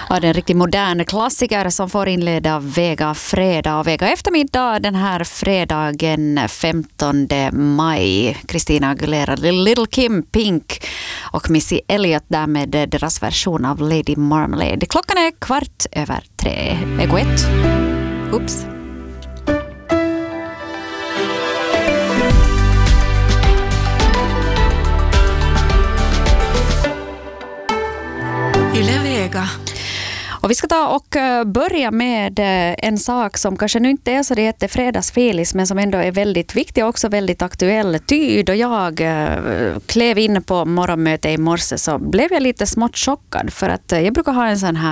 Ja, det är en riktigt modern klassiker som får inleda Vega fredag och Vega eftermiddag den här fredagen 15 maj. Christina Aguilera, Little Kim, Pink och Missy Elliott där med deras version av Lady Marmalade. Klockan är 3:15. Ego 1. Oops. Yle Vega. Och vi ska ta och börja med en sak som kanske nu inte är så det heter fredagsfilis men som ändå är väldigt viktig och också väldigt aktuell. Då jag klev in på morgonmöte i morse så blev jag lite smått chockad för att jag brukar ha en sån här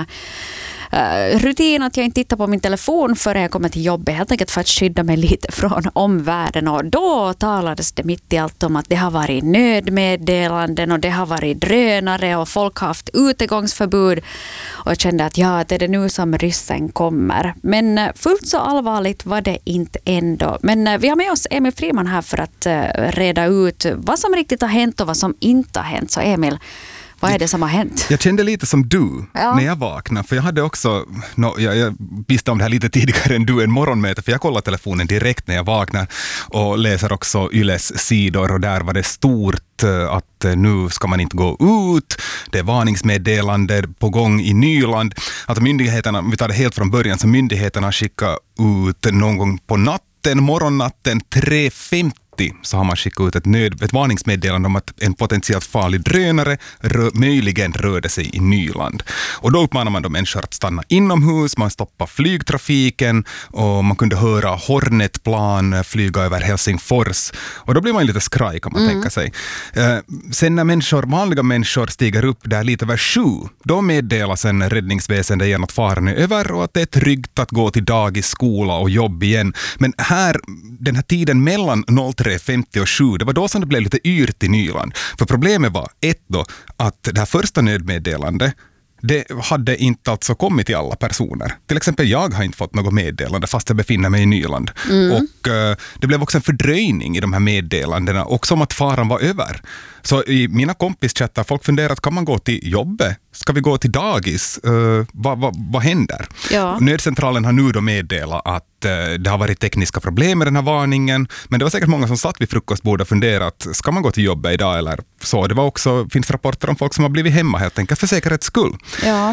rutin att jag inte tittar på min telefon förrän jag kommer till jobbet, helt enkelt för att skydda mig lite från omvärlden. Och då talades det mitt i allt om att det har varit nödmeddelanden och det har varit drönare och folk har haft utegångsförbud. Och jag kände att det är det nu som ryssen kommer. Men fullt så allvarligt var det inte ändå. Men vi har med oss Emil Friman här för att reda ut vad som riktigt har hänt och vad som inte har hänt. Så Emil, vad är det som har hänt? Jag kände lite som du när jag vaknade. För jag hade också, jag visste om det här lite tidigare än du, en morgonmöte. För jag kollade telefonen direkt när jag vaknar och läser också Yles sidor. Och där var det stort att nu ska man inte gå ut. Det är varningsmeddelande på gång i Nyland. Att myndigheterna, vi tar det helt från början, så myndigheterna skickar ut någon gång på morgonnatten 3:50. Så har man skickat ut ett varningsmeddelande om att en potentiellt farlig drönare möjligen rörde sig i Nyland. Och då uppmanar man de människor att stanna inomhus, man stoppar flygtrafiken och man kunde höra Hornetplan flyga över Helsingfors. Och då blir man lite skraj kan man tänka sig. Sen när vanliga människor stiger upp där lite över 7, då meddelas en räddningsväsende igen att faran är över och att det är tryggt att gå till dagis, skola och jobb igen. Men den här tiden mellan 3:50 och 7, det var då som det blev lite yrt i Nyland. För problemet var att det här första nödmeddelandet, det hade inte alltså kommit till alla personer. Till exempel jag har inte fått något meddelande fast jag befinner mig i Nyland. Och det blev också en fördröjning i de här meddelandena, också om att faran var över. Så i mina kompischattar, folk funderar att kan man gå till jobbet? Ska vi gå till dagis? Vad händer? Ja. Nödcentralen har nu då meddelat att det har varit tekniska problem med den här varningen. Men det var säkert många som satt vid frukostbordet och funderade att ska man gå till jobbet idag eller så. Det var också, finns rapporter om folk som har blivit hemma helt enkelt för säkerhets skull. Ja,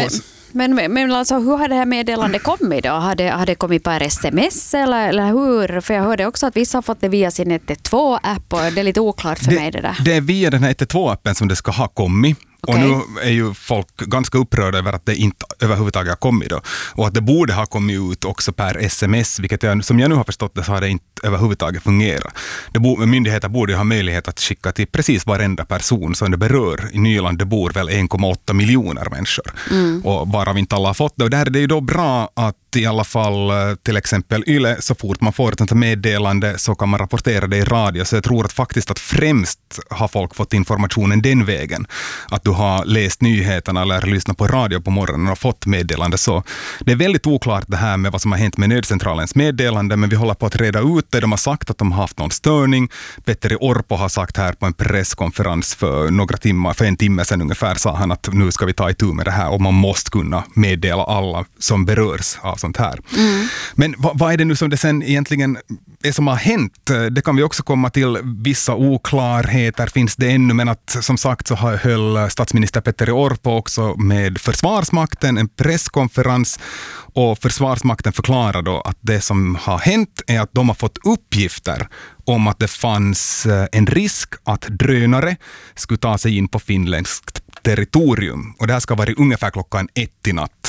men alltså, hur har det här meddelandet kommit då? Har det kommit på sms eller hur? För jag hörde också att vissa har fått det via sin 112-app och det är lite oklart för mig det där. Det är via den här 112-appen som det ska ha kommit. Okay. Och nu är ju folk ganska upprörda över att det inte överhuvudtaget har kommit då. Och att det borde ha kommit ut också per sms, vilket som jag nu har förstått det så har det inte överhuvudtaget fungerat. Myndigheter borde ha möjlighet att skicka till precis varenda person som det berör. I Nyland det bor väl 1,8 miljoner människor. Och varav inte alla har fått det. Och där är det ju då bra att i alla fall till exempel Yle, så fort man får ett meddelande så kan man rapportera det i radio. Så jag tror att faktiskt att främst har folk fått informationen den vägen. Att du har läst nyheterna eller lyssnat på radio på morgonen och fått meddelande. Så det är väldigt oklart det här med vad som har hänt med nödcentralens meddelande, men vi håller på att reda ut det. De har sagt att de har haft någon störning. Petteri Orpo har sagt här på en presskonferens för en timme sedan ungefär, sa han att nu ska vi ta itu med det här och man måste kunna meddela alla som berörs av sånt här. Men vad är det nu som det sen egentligen är som har hänt? Det kan vi också komma till. Vissa oklarheter finns det ännu, men att som sagt så höll statsminister Petteri Orpo också med Försvarsmakten en presskonferens och Försvarsmakten förklarar då att det som har hänt är att de har fått uppgifter om att det fanns en risk att drönare skulle ta sig in på finländskt territorium. Och det här ska vara ungefär 1:00 i natt.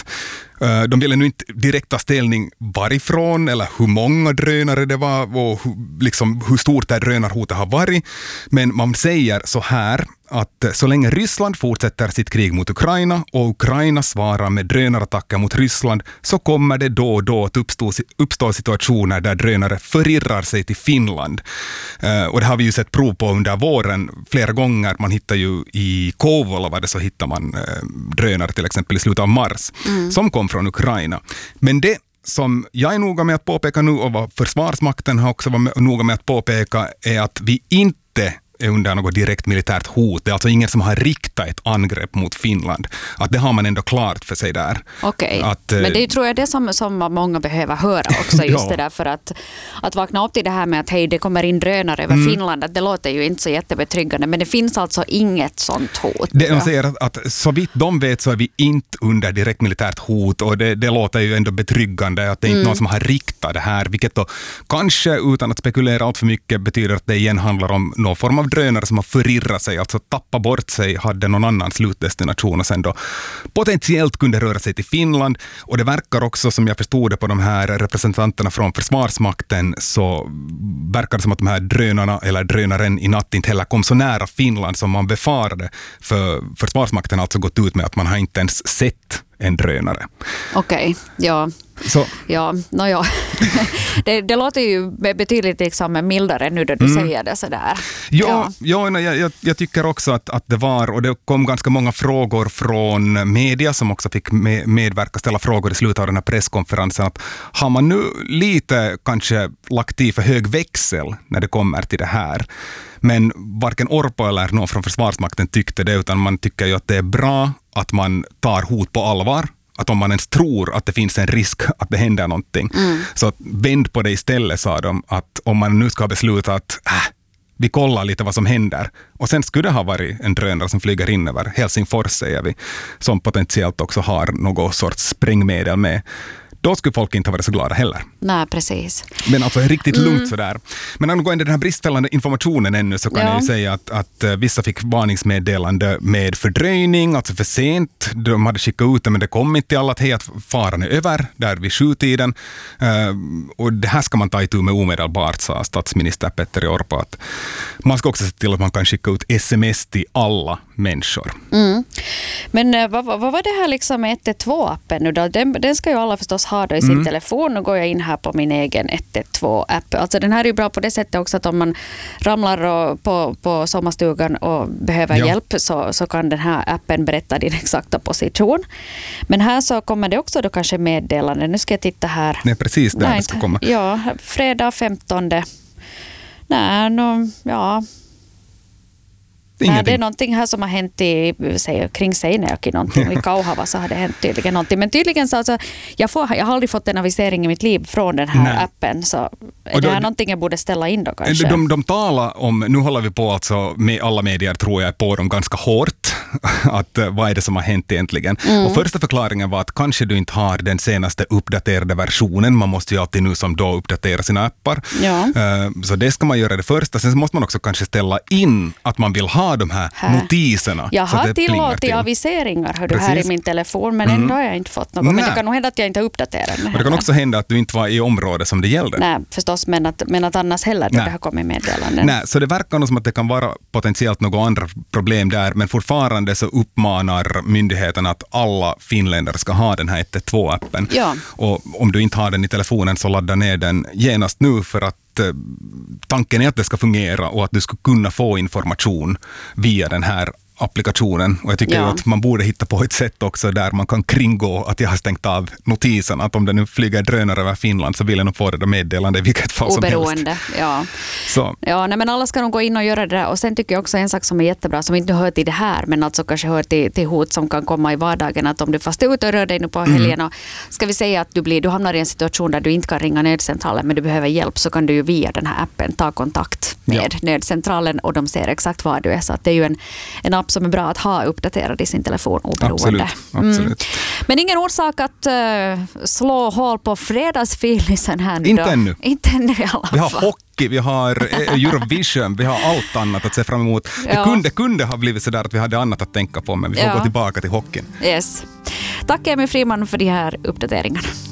De ville nu inte direkt ta ställning varifrån eller hur många drönare det var och hur stort det drönarhotet har varit. Men man säger så här att så länge Ryssland fortsätter sitt krig mot Ukraina och Ukraina svarar med drönarattacker mot Ryssland så kommer det då och då att uppstå situationer där drönare förirrar sig till Finland. Och det har vi ju sett prov på under våren flera gånger. Man hittar ju i Kouvola så hittar man drönare till exempel i slutet av mars som kom från Ukraina. Men det som jag är noga med att påpeka nu och vad Försvarsmakten har också varit noga med att påpeka är att vi inte är under något direkt militärt hot. Det är alltså ingen som har riktat ett angrepp mot Finland. Att det har man ändå klart för sig där. Okej, men det tror jag det som många behöver höra också, just det där, för att vakna upp till det här med att hej, det kommer in drönare över Finland, att det låter ju inte så jättebetryggande, men det finns alltså inget sånt hot. De säger att så vitt de vet så är vi inte under direkt militärt hot, och det låter ju ändå betryggande att det är inte någon som har riktat det här, vilket då kanske, utan att spekulera allt för mycket, betyder att det igen handlar om någon form av drönare som har förirrat sig, alltså tappat bort sig, hade någon annan slutdestination och sen då potentiellt kunde röra sig till Finland. Och det verkar också, som jag förstod det på de här representanterna från Försvarsmakten, så verkar det som att de här drönarna eller drönaren i natt inte heller kom så nära Finland som man befarade, för Försvarsmakten har alltså gått ut med att man har inte ens sett en drönare. Okej, ja. Så. Ja, det låter ju betydligt liksom mildare nu då du säger det sådär. Jag tycker också att det var, och det kom ganska många frågor från media som också fick medverka, ställa frågor i slutet av den här presskonferensen, att har man nu lite kanske lagt i för hög växel när det kommer till det här? Men varken Orpo eller någon från Försvarsmakten tyckte det, utan man tycker ju att det är bra att man tar hot på allvar. Att om man ens tror att det finns en risk att det händer någonting. Så vänd på det istället, sa de, att om man nu ska besluta att vi kollar lite vad som händer. Och sen skulle det ha varit en drönare som flyger in över Helsingfors, säger vi, som potentiellt också har något sorts sprängmedel med. Då skulle folk inte ha varit så glada heller. Nej, precis. Men alltså riktigt lugnt sådär. Men angående den här bristfällande informationen ännu, så kan jag ju säga att vissa fick varningsmeddelande med fördröjning, alltså för sent. De hade skickat ut det, men det kom inte till alla att faran är över där vid 7-tiden. Och det här ska man ta itu med omedelbart, sa statsminister Petteri Orpo. Att man ska också se till att man kan skicka ut sms till alla människor. Men vad var det här liksom med 112-appen nu då? Den ska ju alla förstås ha då i sin telefon. Nu går jag in här på min egen 112-app. Alltså den här är ju bra på det sättet också att om man ramlar på sommarstugan och behöver hjälp, så kan den här appen berätta din exakta position. Men här så kommer det också då kanske meddelande. Nu ska jag titta här. Nej, precis där det ska komma. Ja, fredag 15. Nej, det är någonting här som har hänt kring Seinäjoki, någonting. I Kauhava så har det hänt tydligen någonting. Men tydligen så alltså, jag har aldrig fått en avisering i mitt liv från den här appen. Så är det här någonting jag borde ställa in då kanske? De talar om, nu håller vi på alltså med alla medier, tror jag, på dem ganska hårt. Att vad är det som har hänt egentligen? Och första förklaringen var att kanske du inte har den senaste uppdaterade versionen. Man måste ju alltid nu som då uppdatera sina appar. Ja. Så det ska man göra det första. Sen måste man också kanske ställa in att man vill ha de här notiserna. Jag har tillåtit aviseringar här i min telefon, men ändå har jag inte fått något. Men det kan nog hända att jag inte har uppdaterat den. Och det kan också hända att du inte var i området som det gällde. Nej, förstås, men att annars heller då det har kommit meddelanden. Nej, så det verkar nog som att det kan vara potentiellt några andra problem där, men fortfarande så uppmanar myndigheten att alla finländare ska ha den här 112-appen. Ja. Och om du inte har den i telefonen så ladda ner den genast nu, för att tanken är att det ska fungera och att du ska kunna få information via den här applikationen. Och jag tycker ju att man borde hitta på ett sätt också där man kan kringgå att jag har stängt av notisen. Att om det nu flyger drönare över Finland så vill jag nog få det där meddelande i vilket fall som helst. Oberoende, men alla ska nog gå in och göra det där. Och sen tycker jag också en sak som är jättebra, som inte hör till det här, men alltså kanske hör till hot som kan komma i vardagen, att om du fast är ute och rör dig nu på helgen och ska vi säga att du hamnar i en situation där du inte kan ringa nödcentralen men du behöver hjälp, så kan du ju via den här appen ta kontakt med nödcentralen och de ser exakt var du är. Så att det är ju en app som är bra att ha uppdaterad i sin telefon oberoende. Absolut. Men ingen orsak att slå hål på fredagsfilisen här nu. Inte ännu. Inte ännu i alla fall. Vi har hockey, vi har Eurovision, vi har allt annat att se fram emot. Det kunde ha blivit så där att vi hade annat att tänka på, men vi får gå tillbaka till hockeyn. Yes. Tack Emil Friman för de här uppdateringarna.